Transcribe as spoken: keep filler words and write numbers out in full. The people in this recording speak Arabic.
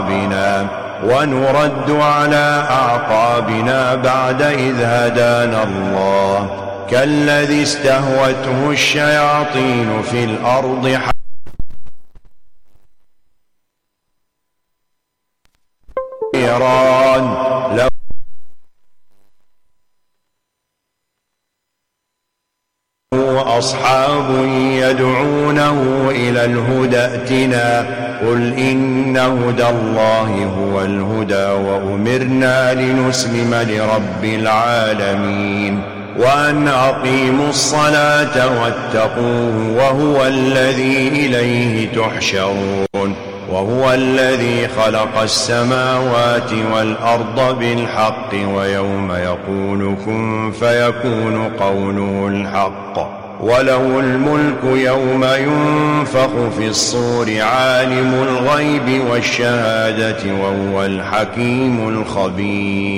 أعقابنا ونرد على أعقابنا بعد إذ هدانا الله كالذي استهوته الشياطين في الأرض حيران له أصحاب يدعونه إلى الهدى ائتنا قل إن هدى الله هو الهدى وأمرنا لنسلم لرب العالمين وأن أقيموا الصلاة واتقوه وهو الذي إليه تحشرون وهو الذي خلق السماوات والأرض بالحق ويوم يقول كن فيكون قوله الحق وله الملك يوم ينفخ في الصور عالم الغيب والشهادة وهو الحكيم الخبير.